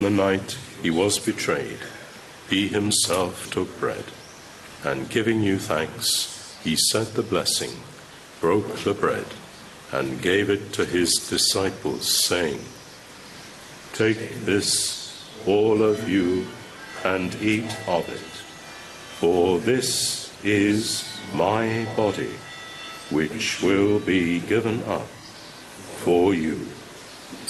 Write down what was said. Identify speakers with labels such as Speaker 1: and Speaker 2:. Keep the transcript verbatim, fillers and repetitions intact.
Speaker 1: The night he was betrayed, he himself took bread, and giving you thanks, he said the blessing, broke the bread, and gave it to his disciples, saying, "Take this, all of you, and eat of it, for this is my body, which will be given up for you."